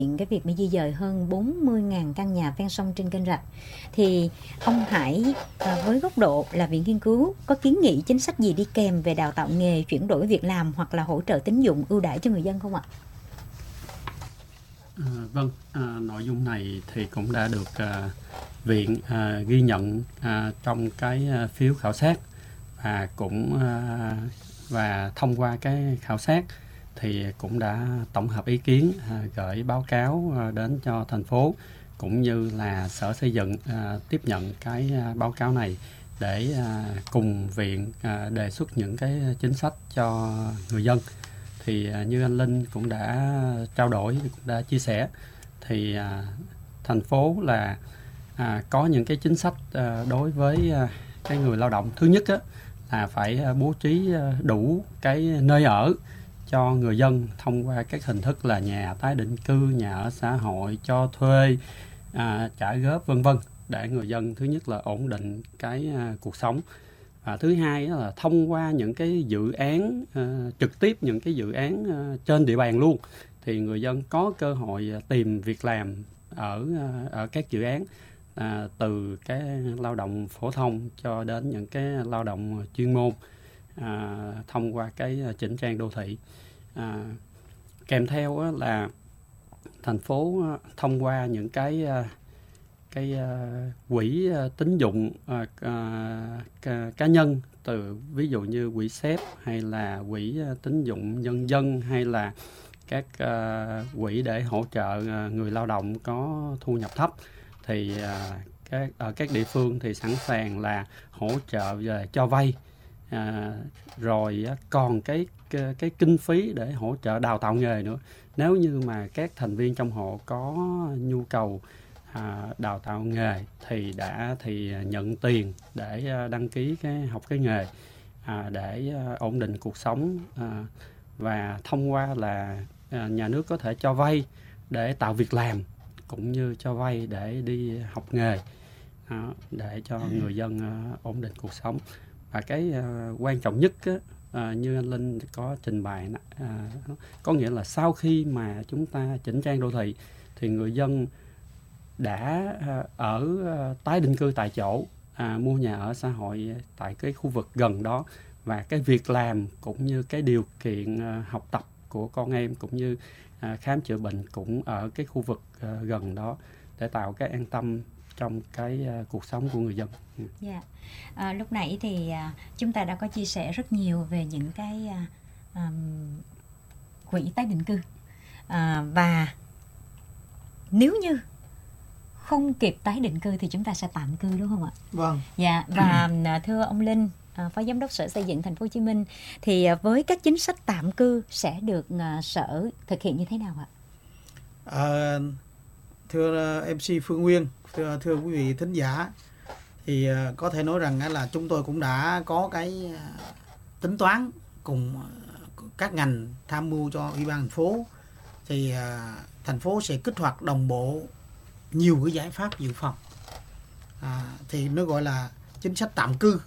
cái việc mà di dời hơn 40.000 căn nhà ven sông trên kênh rạch, thì ông Hải với góc độ là viện nghiên cứu có kiến nghị chính sách gì đi kèm về đào tạo nghề, chuyển đổi việc làm hoặc là hỗ trợ tín dụng ưu đãi cho người dân không ạ? Vâng, nội dung này thì cũng đã được viện ghi nhận trong cái phiếu khảo sát, và cũng và thông qua cái khảo sát thì cũng đã tổng hợp ý kiến gửi báo cáo đến cho thành phố, cũng như là Sở Xây dựng tiếp nhận cái báo cáo này để cùng viện đề xuất những cái chính sách cho người dân. Thì như anh Linh cũng đã trao đổi, cũng đã chia sẻ, thì thành phố là có những cái chính sách đối với cái người lao động. Thứ nhất là phải bố trí đủ cái nơi ở cho người dân thông qua các hình thức là nhà tái định cư, nhà ở xã hội, cho thuê, trả góp vân vân, để người dân thứ nhất là ổn định cái cuộc sống. Và thứ hai là thông qua những cái dự án trực tiếp, những cái dự án trên địa bàn luôn, thì người dân có cơ hội tìm việc làm ở các dự án, từ cái lao động phổ thông cho đến những cái lao động chuyên môn, thông qua cái chỉnh trang đô thị. Kèm theo là thành phố thông qua những cái quỹ tín dụng cá nhân, từ ví dụ như quỹ SEP hay là quỹ tín dụng nhân dân, hay là các quỹ để hỗ trợ người lao động có thu nhập thấp, thì ở các địa phương thì sẵn sàng là hỗ trợ về cho vay, rồi còn cái kinh phí để hỗ trợ đào tạo nghề nữa. Nếu như mà các thành viên trong hộ có nhu cầu đào tạo nghề thì nhận tiền để đăng ký học cái nghề, để ổn định cuộc sống, và thông qua là nhà nước có thể cho vay để tạo việc làm, cũng như cho vay để đi học nghề, để cho người dân ổn định cuộc sống. Và cái quan trọng nhất như anh Linh có trình bày, có nghĩa là sau khi mà chúng ta chỉnh trang đô thị thì người dân đã ở tái định cư tại chỗ, mua nhà ở xã hội tại cái khu vực gần đó, và cái việc làm cũng như cái điều kiện học tập của con em, cũng như khám chữa bệnh cũng ở cái khu vực gần đó, để tạo cái an tâm trong cái cuộc sống của người dân. Yeah. Lúc nãy thì chúng ta đã có chia sẻ rất nhiều về những cái quỹ tái định cư, và nếu như không kịp tái định cư thì chúng ta sẽ tạm cư, đúng không ạ? Vâng. Dạ, và thưa ông Linh, Phó Giám đốc Sở Xây dựng Thành phố Hồ Chí Minh, thì với các chính sách tạm cư sẽ được Sở thực hiện như thế nào ạ? Thưa MC Phương Nguyên, thưa quý vị thính giả, thì có thể nói rằng là chúng tôi cũng đã có cái tính toán cùng các ngành tham mưu cho Ủy ban thành phố, thì thành phố sẽ kích hoạt đồng bộ nhiều cái giải pháp dự phòng, thì nó gọi là chính sách tạm cư,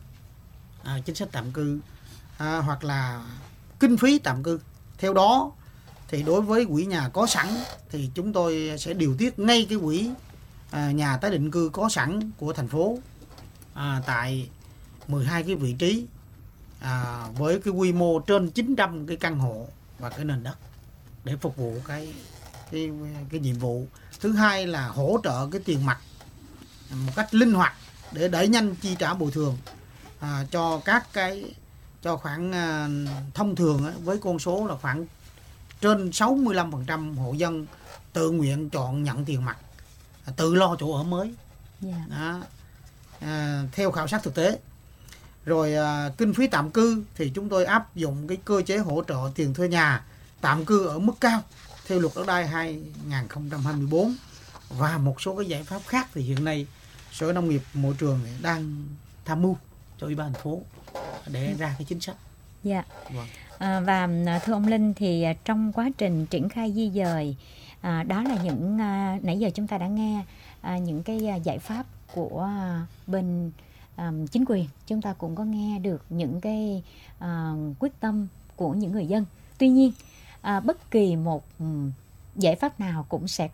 hoặc là kinh phí tạm cư. Theo đó thì đối với quỹ nhà có sẵn thì chúng tôi sẽ điều tiết ngay cái quỹ nhà tái định cư có sẵn của thành phố, tại 12 cái vị trí, với cái quy mô trên 900 cái căn hộ và cái nền đất, để phục vụ cái nhiệm vụ. Thứ hai là hỗ trợ cái tiền mặt một cách linh hoạt để đẩy nhanh chi trả bồi thường cho cho khoảng thông thường với con số là khoảng trên 65% hộ dân tự nguyện chọn nhận tiền mặt, tự lo chỗ ở mới. Theo khảo sát thực tế. Rồi kinh phí tạm cư thì chúng tôi áp dụng cái cơ chế hỗ trợ tiền thuê nhà tạm cư ở mức cao theo luật đất đai 2024, và một số cái giải pháp khác thì hiện nay Sở Nông nghiệp Môi trường đang tham mưu cho Ủy ban thành phố để ra cái chính sách. Dạ. Vâng. Và thưa ông Linh, thì trong quá trình triển khai di dời, đó là những nãy giờ chúng ta đã nghe những cái giải pháp của bên chính quyền, chúng ta cũng có nghe được những cái quyết tâm của những người dân. Tuy nhiên bất kỳ một giải pháp nào cũng sẽ